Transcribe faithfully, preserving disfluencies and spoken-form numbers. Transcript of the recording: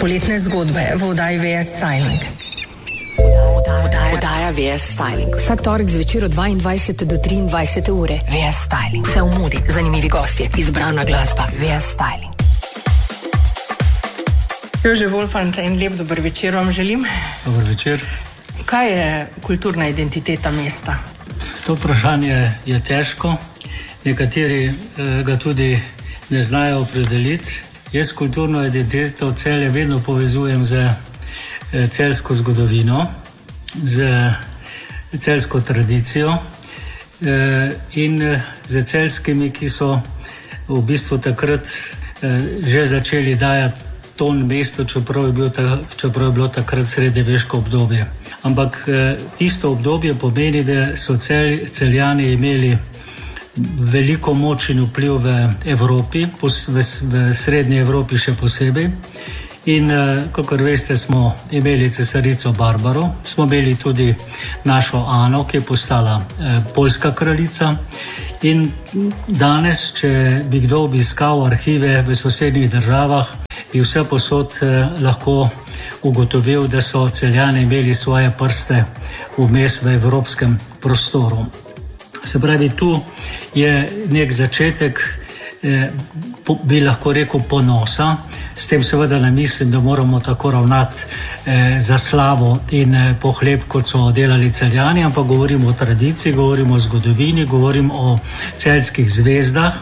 Poletne zgodbe v oddaji V S Styling. Oddaja V S Styling. Vsak torek zvečer od dvaindvajsete do triindvajsete ure. V S Styling. Vse v modi, zanimivi gostje, izbrana glasba. V S Styling. Jože Wolfant, en lep dober večer vam želim. Dober večer. Kaj je kulturna identiteta mesta? To vprašanje je težko. Nekateri eh, ga tudi ne znajo opredeliti. Jaz kulturno identiteto Celje vedno povezujem z eh, celjsko zgodovino, z celjsko tradicijo eh, in eh, z celjskimi, ki so v bistvu takrat eh, že začeli dajati ton mestu, čeprav je, bil ta, čeprav je bilo takrat srednjeveško obdobje. Ampak eh, tisto obdobje pomeni, da so cel, Celjani imeli veliko moč in vpliv v Evropi, v, v srednji Evropi še posebej. In eh, kakor veste, smo imeli cesarico Barbaro, smo imeli tudi našo Ano, ki je postala eh, poljska kraljica. In danes, če bi kdo obiskal arhive v sosednjih državah, bi vse posod eh, lahko ugotovil, da so Celjani imeli svoje prste vmes v evropskem prostoru. Se pravi, tu je nek začetek, eh, po, bi lahko rekel, ponosa. S tem seveda ne mislim, da moramo tako ravnati eh, za slavo in eh, pohleb, kot so delali Celjani, ampak govorimo o tradiciji, govorimo o zgodovini, govorimo o celjskih zvezdah,